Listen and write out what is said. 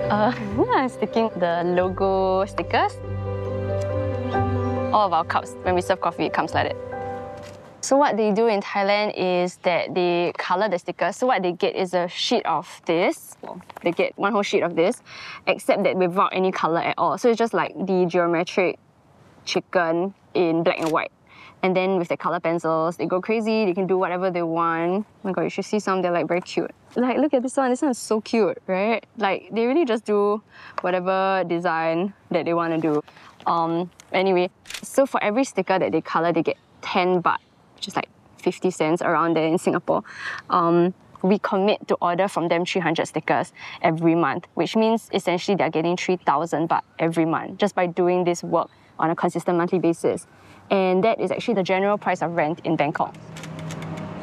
I'm sticking the logo stickers. All of our cups, when we serve coffee, it comes like that. So what they do in Thailand is that they color the stickers. So what they get is a sheet of this. They get one whole sheet of this, except that without any color at all. So it's just like the geometric chicken in black and white. And then with the color pencils, they go crazy. They can do whatever they want. Oh my god, you should see some. They're like very cute. Like, look at this one. This one is so cute, right? Like, they really just do whatever design that they want to do. Anyway, so for every sticker that they color, they get 10 baht, which is like 50 cents around there in Singapore. We commit to order from them 300 stickers every month, which means essentially they're getting 3,000 baht every month just by doing this work on a consistent monthly basis. And that is actually the general price of rent in Bangkok.